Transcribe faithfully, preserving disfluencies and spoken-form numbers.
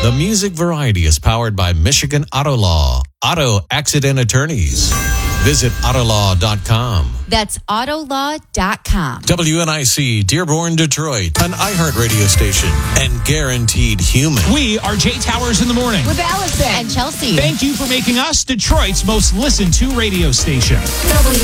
The Music Variety is powered by Michigan Auto Law. Auto Accident Attorneys. Visit autolaw dot com. That's autolaw dot com. W N I C, Dearborn, Detroit, an iHeart radio station and guaranteed human. We are Jay Towers in the morning. With Allison and Chelsea. Thank you for making us Detroit's most listened to radio station. W